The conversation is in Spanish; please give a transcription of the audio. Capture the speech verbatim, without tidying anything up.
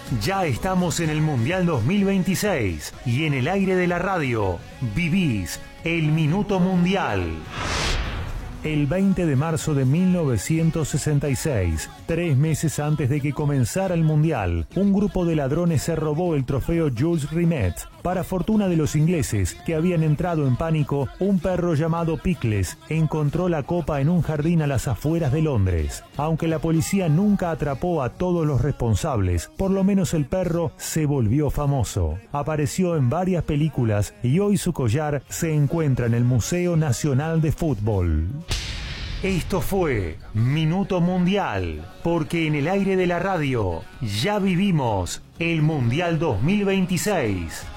Ya estamos en el Mundial dos mil veintiséis y en el aire de la radio vivís el Minuto Mundial. El veinte de marzo de mil novecientos sesenta y seis, tres meses antes de que comenzara el Mundial, un grupo de ladrones se robó el trofeo Jules Rimet. Para fortuna de los ingleses, que habían entrado en pánico, un perro llamado Pickles encontró la copa en un jardín a las afueras de Londres. Aunque la policía nunca atrapó a todos los responsables, por lo menos el perro se volvió famoso. Apareció en varias películas y hoy su collar se encuentra en el Museo Nacional de Fútbol. Esto fue Minuto Mundial, porque en el aire de la radio ya vivimos el Mundial dos mil veintiséis.